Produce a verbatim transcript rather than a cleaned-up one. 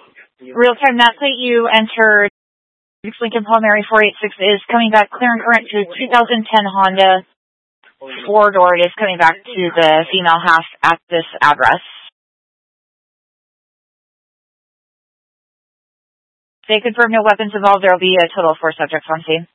Real-time map plate you entered Lincoln Palmieri four eight six is coming back clear and current to two thousand ten Honda four-door. It is coming back to the female half at this address. They confirm no weapons involved. There will be a total of four subjects on scene.